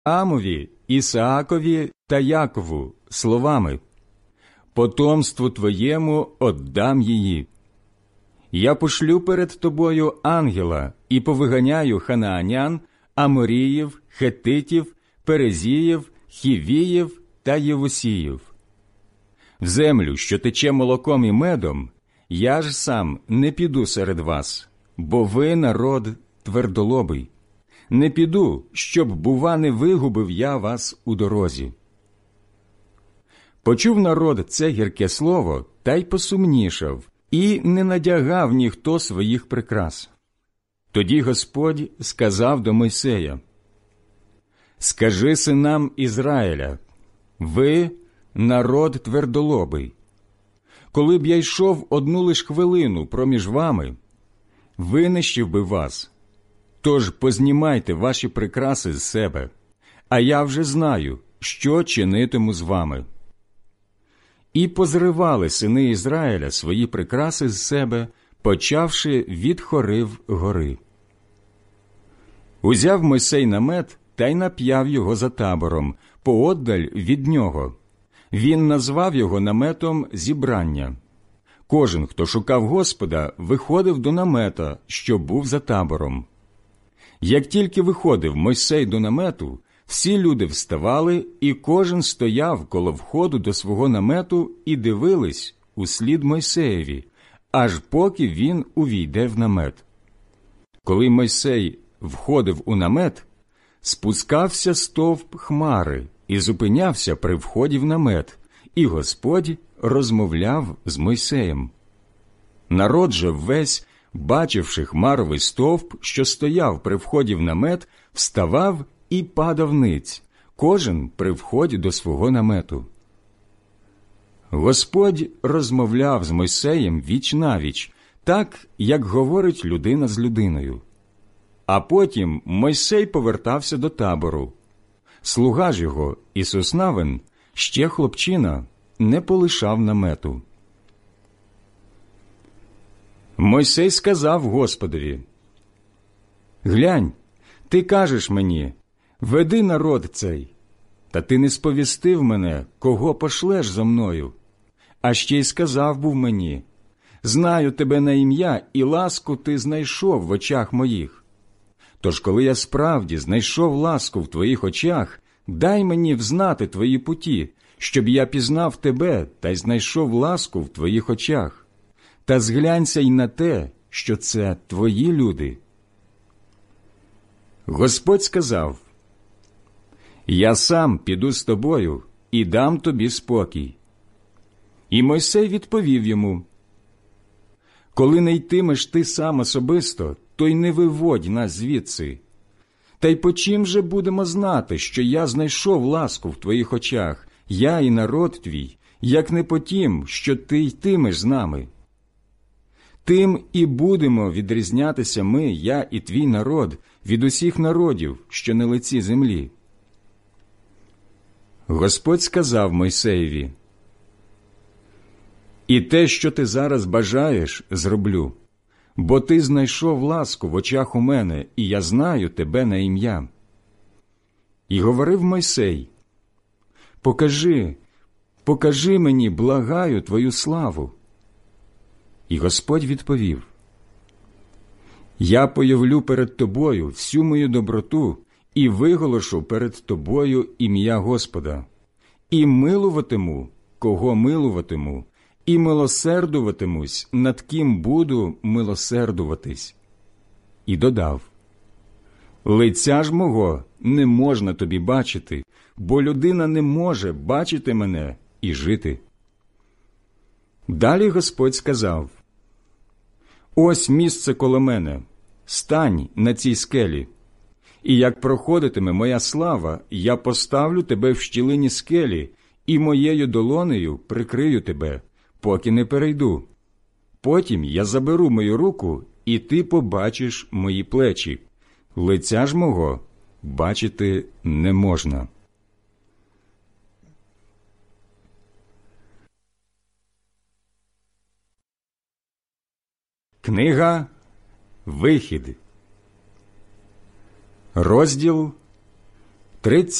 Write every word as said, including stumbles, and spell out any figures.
Авраамові, Ісаакові та Якову словами: «Потомству твоєму отдам її. Я пошлю перед тобою ангела і повиганяю ханаанян, аморіїв, хетитів, перезіїв, хівіїв та євусіїв. В землю, що тече молоком і медом, я ж сам не піду серед вас, бо ви народ твердолобий. Не піду, щоб, бува, не вигубив я вас у дорозі». Почув народ це гірке слово, та й посумнішав, і не надягав ніхто своїх прикрас. Тоді Господь сказав до Мойсея: «Скажи синам Ізраїля: ви народ твердолобий. Коли б я йшов одну лиш хвилину проміж вами, винищив би вас. Тож познімайте ваші прикраси з себе, а я вже знаю, що чинитиму з вами». І позривали сини Ізраїля свої прикраси з себе, почавши від Хорив гори. Узяв Мойсей намет та й нап'яв його за табором, поодаль від нього. Він назвав його наметом зібрання. Кожен, хто шукав Господа, виходив до намета, що був за табором. Як тільки виходив Мойсей до намету, всі люди вставали, і кожен стояв коло входу до свого намету і дивились услід Мойсеєві, аж поки він увійде в намет. Коли Мойсей входив у намет, спускався стовп хмари і зупинявся при вході в намет, і Господь розмовляв з Мойсеєм. Народ же весь, бачивши хмаровий стовп, що стояв при вході в намет, вставав і падав ниць, кожен при вході до свого намету. Господь розмовляв з Мойсеєм віч-навіч, так, як говорить людина з людиною. А потім Мойсей повертався до табору. Слуга ж його, Ісус Навин, ще хлопчина, не полишав намету. Мойсей сказав Господові: «Глянь, ти кажеш мені: веди народ цей, та ти не сповістив мене, кого пошлеш зо мною. А ще й сказав був мені: знаю тебе на ім'я, і ласку ти знайшов в очах моїх. Тож, коли я справді знайшов ласку в твоїх очах, дай мені взнати твої путі, щоб я пізнав тебе та й знайшов ласку в твоїх очах. Та зглянься й на те, що це твої люди». Господь сказав: «Я сам піду з тобою і дам тобі спокій». І Мойсей відповів йому: «Коли не йтимеш ти сам особисто, то й не виводь нас звідси. Та й по чим же будемо знати, що я знайшов ласку в твоїх очах, я і народ твій, як не по тім, що ти йтимеш з нами? Тим і будемо відрізнятися ми, я і твій народ, від усіх народів, що на лиці землі». Господь сказав Мойсеєві: «І те, що ти зараз бажаєш, зроблю, бо ти знайшов ласку в очах у мене, і я знаю тебе на ім'я». І говорив Мойсей: «Покажи, покажи мені, благаю, твою славу». І Господь відповів: «Я появлю перед тобою всю мою доброту і виголошу перед тобою ім'я Господа, і милуватиму, кого милуватиму, і милосердуватимусь, над ким буду милосердуватись». І додав: «Лиця ж мого не можна тобі бачити, бо людина не може бачити мене і жити». Далі Господь сказав: «Ось місце коло мене, стань на цій скелі, і як проходитиме моя слава, я поставлю тебе в щілині скелі, і моєю долонею прикрию тебе, поки не перейду. Потім я заберу мою руку, і ти побачиш мої плечі. Лиця ж мого бачити не можна». Книга «Вихід», розділ тридцять